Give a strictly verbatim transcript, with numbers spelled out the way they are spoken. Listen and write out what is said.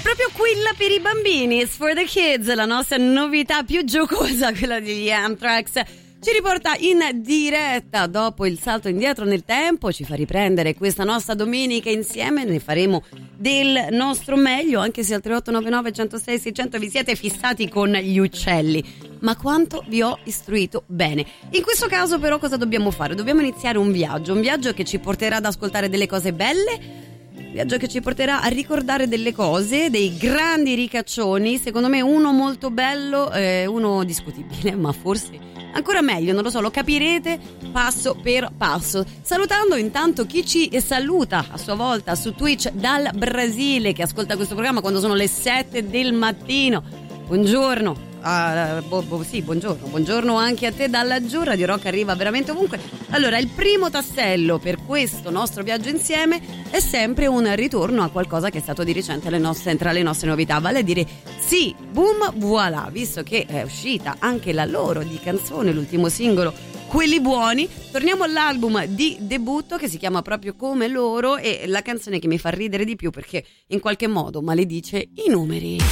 proprio quella per i bambini, It's for the Kids, la nostra novità più giocosa, quella degli Anthrax. Ci riporta in diretta dopo il salto indietro nel tempo, ci fa riprendere questa nostra domenica insieme, ne faremo del nostro meglio, anche se al tre otto nove nove uno zero sei sei zero zero vi siete fissati con gli uccelli. Ma quanto vi ho istruito bene. In questo caso però cosa dobbiamo fare? Dobbiamo iniziare un viaggio, un viaggio che ci porterà ad ascoltare delle cose belle, viaggio che ci porterà a ricordare delle cose, dei grandi ricaccioni, secondo me uno molto bello, eh, uno discutibile, ma forse ancora meglio, non lo so, lo capirete passo per passo. Salutando intanto chi ci saluta a sua volta su Twitch dal Brasile, che ascolta questo programma quando sono le sette del mattino. Buongiorno. Uh, bo, bo, sì, buongiorno, buongiorno anche a te dall'aggiù. Radio Rock arriva veramente ovunque. Allora, il primo tassello per questo nostro viaggio insieme è sempre un ritorno a qualcosa che è stato di recente le nostre, tra le nostre novità, vale a dire sì, boom, voilà, visto che è uscita anche la loro di canzone, l'ultimo singolo, Quelli Buoni. Torniamo all'album di debutto che si chiama proprio come loro, e la canzone che mi fa ridere di più perché in qualche modo maledice i numeri.